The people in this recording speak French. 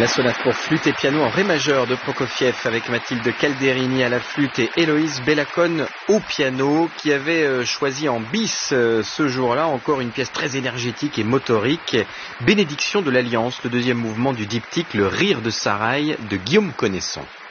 La sonate pour flûte et piano en ré majeur de Prokofiev avec Mathilde Calderini à la flûte et Héloïse Bellacone au piano, qui avait choisi en bis ce jour-là encore une pièce très énergétique et motorique, Bénédiction de l'Alliance, le deuxième mouvement du diptyque Le Rire de Saraï de Guillaume Connaisson.